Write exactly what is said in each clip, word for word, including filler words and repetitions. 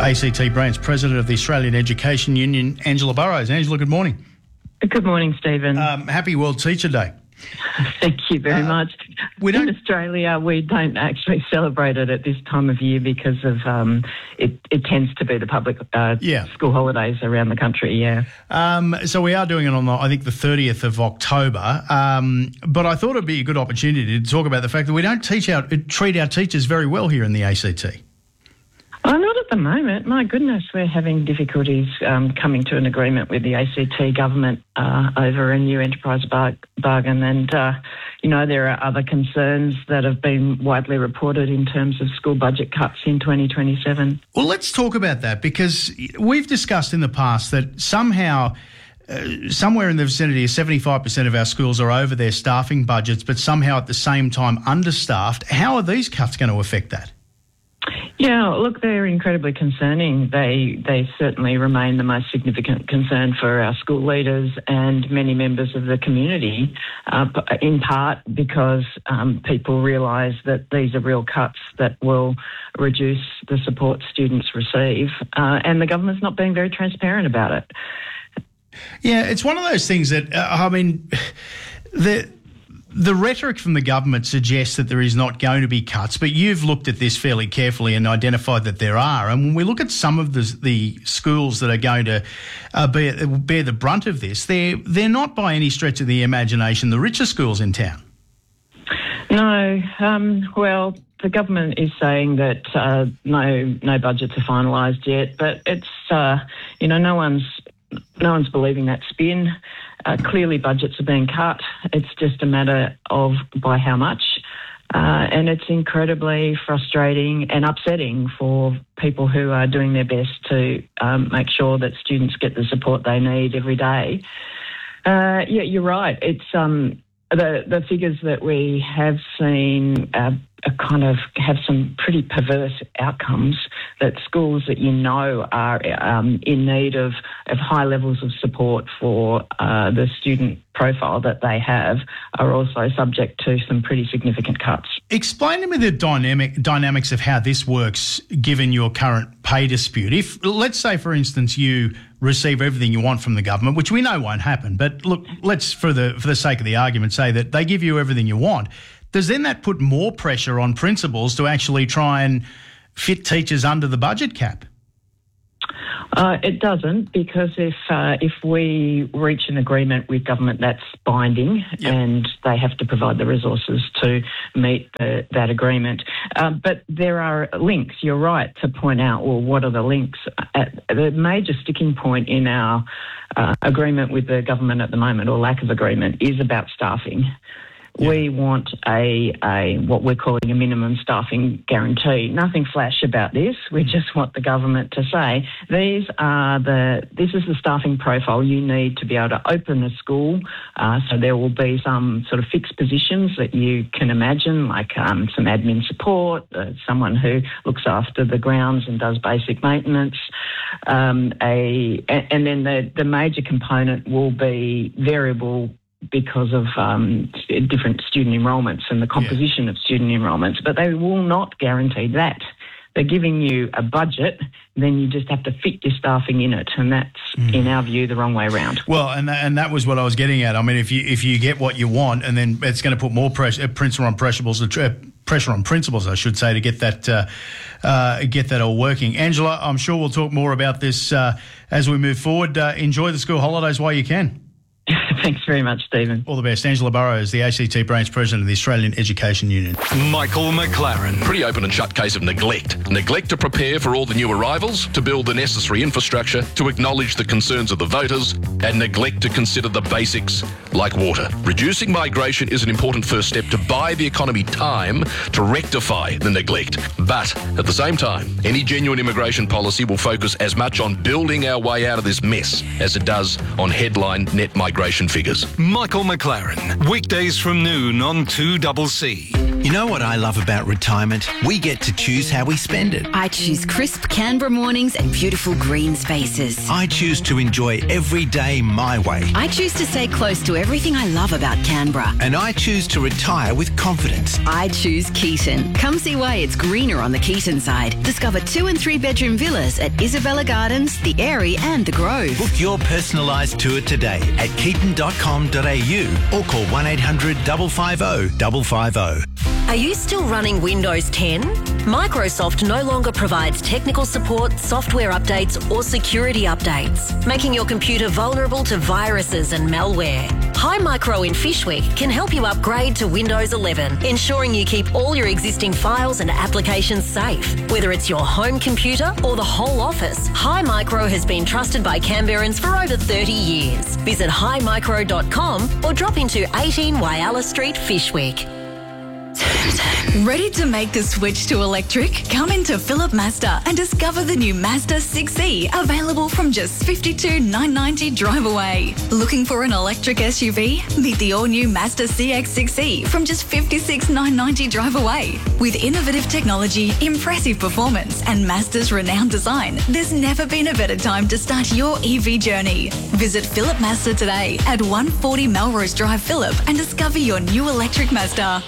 A C T Branch President of the Australian Education Union, Angela Burrows. Angela, good morning. Good morning, Stephen. Um, happy World Teacher Day. Thank you very uh, much. We don't... In Australia, we don't actually celebrate it at this time of year because of um, it, it tends to be the public uh, yeah. school holidays around the country, yeah. Um, so we are doing it on, the, I think, the thirtieth of October. Um, but I thought it would be a good opportunity to talk about the fact that we don't teach our, treat our teachers very well here in the A C T. Oh, not at the moment. My goodness, we're having difficulties um, coming to an agreement with the A C T government uh, over a new enterprise bar- bargain. And, uh, you know, there are other concerns that have been widely reported in terms of school budget cuts in twenty twenty-seven. Well, let's talk about that, because we've discussed in the past that somehow... Uh, somewhere in the vicinity of seventy-five percent of our schools are over their staffing budgets, but somehow at the same time understaffed. How are these cuts going to affect that? Yeah, look, they're incredibly concerning. They they certainly remain the most significant concern for our school leaders and many members of the community, uh, in part because um, people realise that these are real cuts that will reduce the support students receive, uh, and the government's not being very transparent about it. Yeah, it's one of those things that, uh, I mean, the... The rhetoric from the government suggests that there is not going to be cuts, but you've looked at this fairly carefully and identified that there are. And when we look at some of the, the schools that are going to uh, bear, bear the brunt of this, they're, they're not by any stretch of the imagination the richest schools in town. No, um, well, the government is saying that uh, no no budgets are finalised yet, but it's, uh, you know, no one's no one's believing that spin. Uh, clearly budgets are being cut. It's just a matter of by how much. Uh, and it's incredibly frustrating and upsetting for people who are doing their best to um, make sure that students get the support they need every day. Uh, yeah, you're right. It's um, the, the figures that we have seen uh, kind of have some pretty perverse outcomes, that schools that you know are um, in need of, of high levels of support for uh, the student profile that they have are also subject to some pretty significant cuts. Explain to me the dynamic dynamics of how this works given your current pay dispute. If, let's say, for instance, you receive everything you want from the government, which we know won't happen, but look, let's, for the for the sake of the argument, say that they give you everything you want. Does then that put more pressure on principals to actually try and fit teachers under the budget cap? Uh, it doesn't, because if uh, if we reach an agreement with government that's binding, yep. and they have to provide the resources to meet the, that agreement. Uh, but there are links, you're right, to point out, well, what are the links? At the major sticking point in our uh, agreement with the government at the moment, or lack of agreement, is about staffing. Yeah. We want a, a what we're calling a minimum staffing guarantee. Nothing flash about this. We just want the government to say these are the this is the staffing profile you need to be able to open a school. Uh, so there will be some sort of fixed positions that you can imagine, like um, some admin support, uh, someone who looks after the grounds and does basic maintenance. Um, a and then the the major component will be variable because of um, different student enrolments and the composition yeah. of student enrolments, but they will not guarantee that. They're giving you a budget, then you just have to fit your staffing in it, and that's, mm. in our view, the wrong way around. Well, and that, and that was what I was getting at. I mean, if you if you get what you want, and then it's going to put more pressure, pressure on principals, pressure on principals, I should say, to get that uh, uh, get that all working. Angela, I'm sure we'll talk more about this uh, as we move forward. Uh, enjoy the school holidays while you can. Thanks very much, Stephen. All the best. Angela Burrows, the A C T Branch President of the Australian Education Union. Michael McLaren. Pretty open and shut case of neglect. Neglect to prepare for all the new arrivals, to build the necessary infrastructure, to acknowledge the concerns of the voters, and neglect to consider the basics like water. Reducing migration is an important first step to buy the economy time to rectify the neglect. But at the same time, any genuine immigration policy will focus as much on building our way out of this mess as it does on headline net migration figures. Michael McLaren, weekdays from noon on two C C. You know what I love about retirement? We get to choose how we spend it. I choose crisp Canberra mornings and beautiful green spaces. I choose to enjoy every day my way. I choose to stay close to everything I love about Canberra. And I choose to retire with confidence. I choose Keaton. Come see why it's greener on the Keaton side. Discover two and three bedroom villas at Isabella Gardens, The Airy and The Grove. Book your personalised tour today at keaton dot com dot a u or call one eight hundred five five zero five five zero. Are you still running Windows ten? Microsoft no longer provides technical support, software updates or security updates, making your computer vulnerable to viruses and malware. Hi Micro in Fishwick can help you upgrade to Windows eleven, ensuring you keep all your existing files and applications safe. Whether it's your home computer or the whole office, Hi Micro has been trusted by Canberrans for over thirty years. Visit hi micro dot com or drop into eighteen Wyalla Street, Fishwick. Ready to make the switch to electric? Come into Phillip Mazda and discover the new Mazda six E, available from just fifty-two thousand nine hundred ninety dollars drive away. Looking for an electric S U V? Meet the all-new Mazda C X six E from just fifty-six thousand nine hundred ninety dollars drive away. With innovative technology, impressive performance and Mazda's renowned design, there's never been a better time to start your E V journey. Visit Phillip Mazda today at one forty Melrose Drive, Phillip, and discover your new electric Mazda.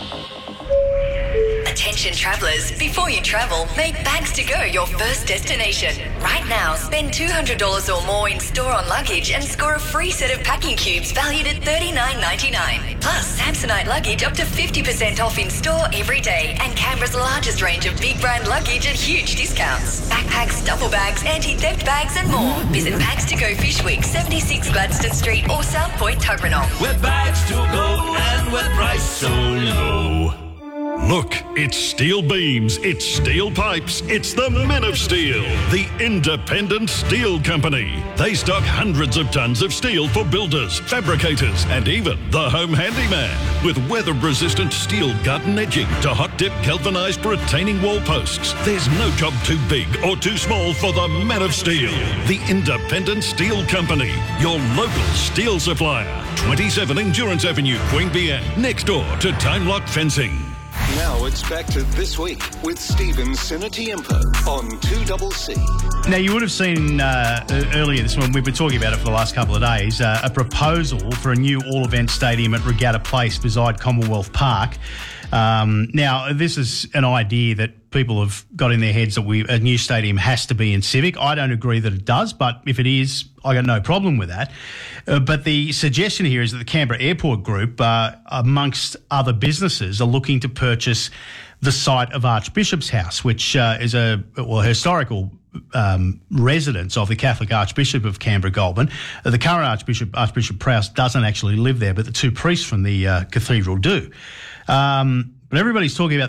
Attention travellers, before you travel, make Bags to Go your first destination. Right now, spend two hundred dollars or more in store on luggage and score a free set of packing cubes valued at thirty-nine ninety-nine. Plus, Samsonite luggage up to fifty percent off in store every day, and Canberra's largest range of big brand luggage at huge discounts. Backpacks, duffel bags, anti-theft bags and more. Visit Bags to Go Fishwick, seventy-six Gladstone Street or South Point Tuggeranong. Where bags to go and where price so low. Look, it's steel beams, it's steel pipes, it's the Men of Steel, the independent steel company. They stock hundreds of tons of steel for builders, fabricators, and even the home handyman. With weather-resistant steel garden edging to hot-dip galvanised retaining wall posts, there's no job too big or too small for the Men of Steel, the independent steel company, your local steel supplier. twenty-seven Endurance Avenue, Queanbeyan, next door to Time Lock Fencing. Now it's back to This Week with Stephen Sinatiempo on two C C. Now, you would have seen uh, earlier this morning, we've been talking about it for the last couple of days, uh, a proposal for a new all-event stadium at Regatta Place beside Commonwealth Park. Um, now, this is an idea that people have got in their heads that we a new stadium has to be in Civic. I don't agree that it does, but if it is, I got no problem with that. Uh, but the suggestion here is that the Canberra Airport Group, uh, amongst other businesses, are looking to purchase the site of Archbishop's House, which uh, is a well historical um, residence of the Catholic Archbishop of Canberra Goulburn. Uh, the current Archbishop, Archbishop Prowse, doesn't actually live there, but the two priests from the uh, cathedral do. Um, but everybody's talking about